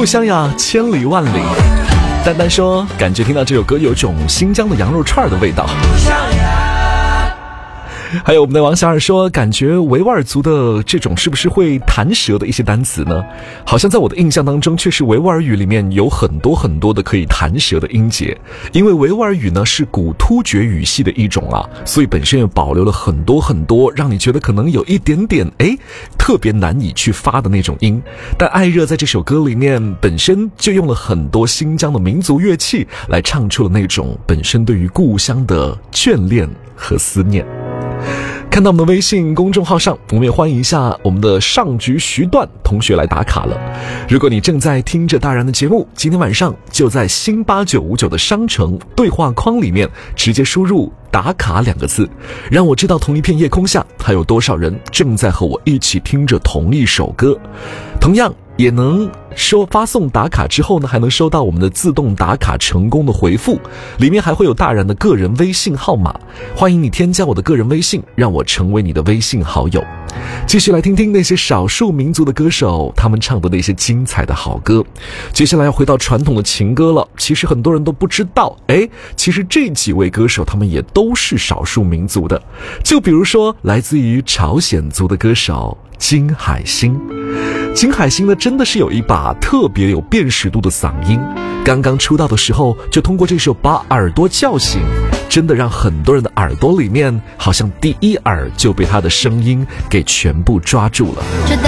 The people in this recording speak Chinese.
故乡呀，千里万里。丹丹说，感觉听到这首歌有种新疆的羊肉串的味道。还有我们的王小二说，感觉维吾尔族的这种是不是会弹舌的一些单词呢？好像在我的印象当中，确实维吾尔语里面有很多的可以弹舌的音节，因为维吾尔语呢是古突厥语系的一种啊，所以本身也保留了很多让你觉得可能有一点点特别难以去发的那种音。但艾热在这首歌里面本身就用了很多新疆的民族乐器来唱出了那种本身对于故乡的眷恋和思念。看到我们的微信公众号上，我们也欢迎一下我们的上局徐段同学来打卡了。如果你正在听着大然的节目，今天晚上就在新8959的商城对话框里面直接输入打卡2个字，让我知道同一片夜空下还有多少人正在和我一起听着同一首歌。同样也能说发送打卡之后呢，还能收到我们的自动打卡成功的回复，里面还会有大然的个人微信号码，欢迎你添加我的个人微信，让我成为你的微信好友。继续来听听那些少数民族的歌手他们唱的那些精彩的好歌。接下来要回到传统的情歌了，其实很多人都不知道，其实这几位歌手他们也都是少数民族的。就比如说来自于朝鲜族的歌手金海心。金海心呢，真的是有一把特别有辨识度的嗓音，刚刚出道的时候就通过这首把耳朵叫醒，真的让很多人的耳朵里面好像第一耳就被他的声音给全部抓住了。